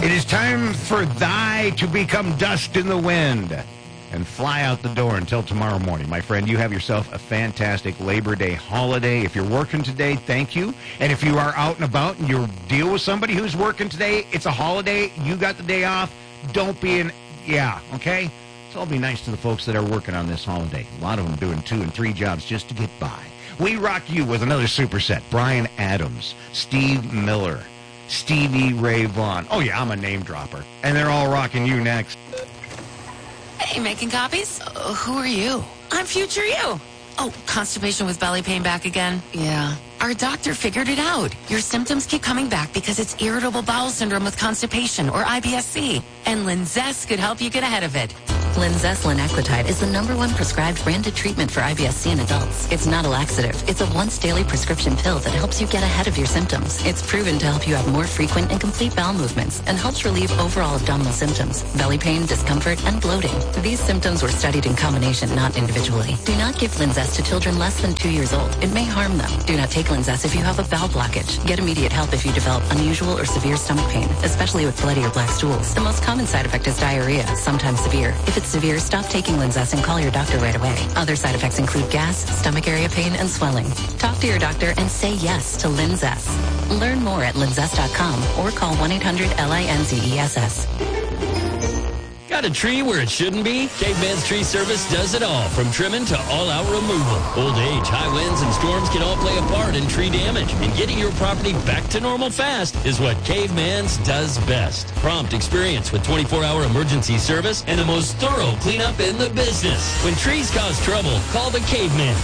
It is time for thy to become dust in the wind and fly out the door until tomorrow morning. My friend, you have yourself a fantastic Labor Day holiday. If you're working today, thank you. And if you are out and about and you deal with somebody who's working today, it's a holiday, you got the day off, don't be okay? So I'll be nice to the folks that are working on this holiday. A lot of them doing 2 and 3 jobs just to get by. We rock you with another superset. Brian Adams, Steve Miller, Stevie Ray Vaughan. Oh, yeah, I'm a name dropper. And they're all rocking you next. Hey, making copies? Who are you? I'm future you. Oh, constipation with belly pain back again? Yeah. Our doctor figured it out. Your symptoms keep coming back because it's irritable bowel syndrome with constipation, or IBS-C. And Linzess could help you get ahead of it. Linzess linaclotide is the #1 prescribed branded treatment for IBS-C in adults. It's not a laxative. It's a once-daily prescription pill that helps you get ahead of your symptoms. It's proven to help you have more frequent and complete bowel movements and helps relieve overall abdominal symptoms, belly pain, discomfort, and bloating. These symptoms were studied in combination, not individually. Do not give Linzess to children less than 2 years old. It may harm them. Do not take Linzess if you have a bowel blockage. Get immediate help if you develop unusual or severe stomach pain, especially with bloody or black stools. The most common side effect is diarrhea, sometimes severe. If it's severe, stop taking Linzess and call your doctor right away. Other side effects include gas, stomach area pain, and swelling. Talk to your doctor and say yes to Linzess. Learn more at linzess.com or call 1-800-LINZESS. Got a tree where it shouldn't be? Caveman's Tree Service does it all, from trimming to all-out removal. Old age, high winds, and storms can all play a part in tree damage. And getting your property back to normal fast is what Caveman's does best. Prompt experience with 24-hour emergency service and the most thorough cleanup in the business. When trees cause trouble, call the Caveman,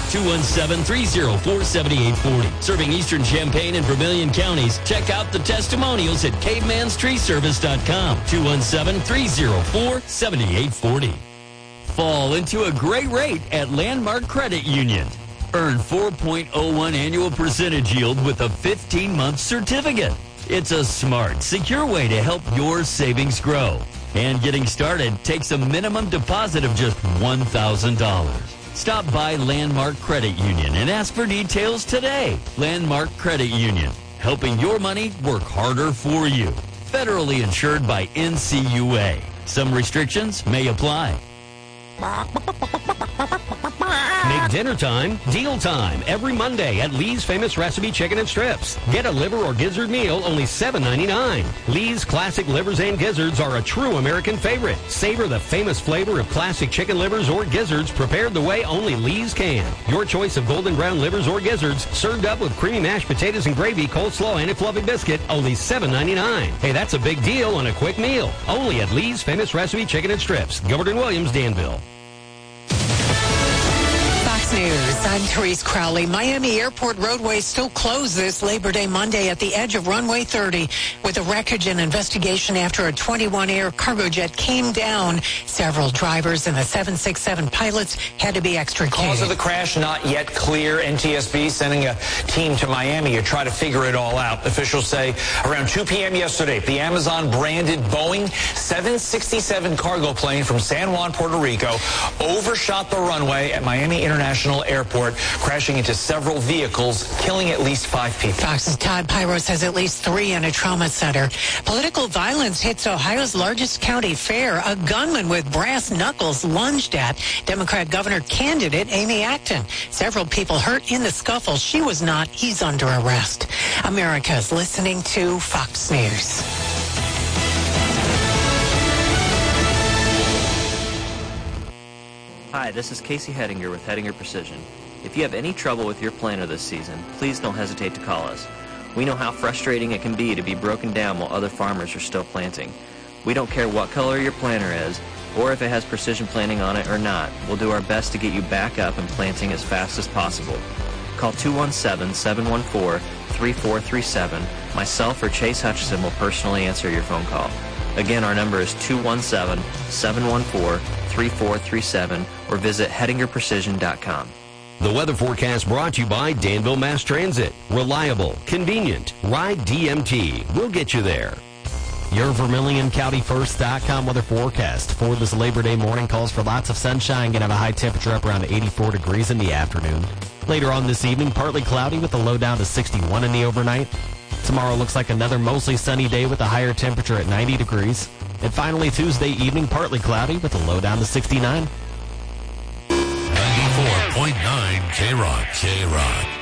217-304-7840. Serving Eastern Champaign and Vermilion counties, check out the testimonials at cavemanstreeservice.com, 217-304-7840. Fall into a great rate at Landmark Credit Union. Earn 4.01 annual percentage yield with a 15-month certificate. It's a smart, secure way to help your savings grow. And getting started takes a minimum deposit of just $1,000. Stop by Landmark Credit Union and ask for details today. Landmark Credit Union, helping your money work harder for you. Federally insured by NCUA. Some restrictions may apply. Make dinner time deal time every Monday at Lee's Famous Recipe Chicken and Strips. Get a liver or gizzard meal, only $7.99. Lee's classic livers and gizzards are a true American favorite. Savor the famous flavor of classic chicken livers or gizzards prepared the way only Lee's can. Your choice of golden brown livers or gizzards served up with creamy mashed potatoes and gravy, coleslaw, and a fluffy biscuit, only $7.99. Hey, that's a big deal on a quick meal. Only at Lee's Famous Recipe Chicken and Strips. Gilbert and Williams, Danville. News. I'm Therese Crowley. Miami Airport roadway still closed this Labor Day Monday at the edge of runway 30 with a wreckage and investigation after a 21 Air cargo jet came down. Several drivers and the 767 pilots had to be extricated. Cause of the crash not yet clear. NTSB sending a team to Miami to try to figure it all out. Officials say around 2 p.m. yesterday, the Amazon-branded Boeing 767 cargo plane from San Juan, Puerto Rico, overshot the runway at Miami International Airport, crashing into several vehicles, killing at least 5 people. Fox's Todd Pyros has at least 3 in a trauma center. Political violence hits Ohio's largest county fair. A gunman with brass knuckles lunged at Democrat governor candidate Amy Acton. Several people hurt in the scuffle. She was not. He's under arrest. America's listening to Fox News. Hi, this is Casey Hettinger with Hettinger Precision. If you have any trouble with your planter this season, please don't hesitate to call us. We know how frustrating it can be to be broken down while other farmers are still planting. We don't care what color your planter is, or if it has precision planting on it or not. We'll do our best to get you back up and planting as fast as possible. Call 217-714-3437. Myself or Chase Hutchison will personally answer your phone call. Again, our number is 217-714-3437 or visit HettingerPrecision.com. The weather forecast brought to you by Danville Mass Transit. Reliable, convenient. Ride DMT. We'll get you there. Your VermilionCountyFirst.com weather forecast for this Labor Day morning calls for lots of sunshine. Going to have a high temperature up around 84 degrees in the afternoon. Later on this evening, partly cloudy with a low down to 61 in the overnight. Tomorrow looks like another mostly sunny day with a higher temperature at 90 degrees. And finally, Tuesday evening, partly cloudy with a low down to 69. 94.9 K-Rock.